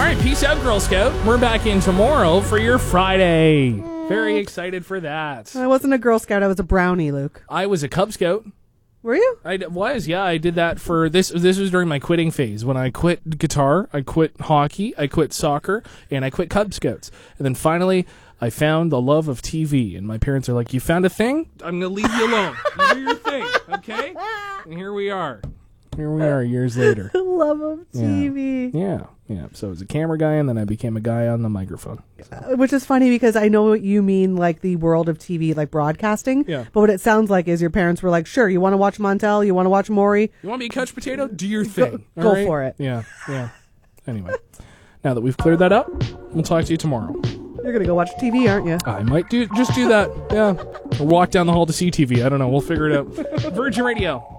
right, peace out, Girl Scout. We're back in tomorrow for your Friday. Very excited for that. I wasn't a Girl Scout. I was a brownie, Luke. I was a Cub Scout. Were you? I was, yeah. I did that for this. This was during my quitting phase. When I quit guitar, I quit hockey, I quit soccer, and I quit Cub Scouts. And then finally, I found the love of TV. And my parents are like, you found a thing? I'm going to leave you alone. You do your thing, okay? And here we are. Here we are years later. Love of TV. Yeah. So I was a camera guy, and then I became a guy on the microphone. So. Which is funny because I know what you mean, like the world of TV, like broadcasting. Yeah. But what it sounds like is your parents were like, sure, you want to watch Montel? You want to watch Maury? You want me to couch potato? Do your thing. Go right? for it. Yeah. Anyway, now that we've cleared that up, we'll talk to you tomorrow. You're going to go watch TV, aren't you? I might just do that. Yeah. Or walk down the hall to see TV. I don't know. We'll figure it out. Virgin Radio.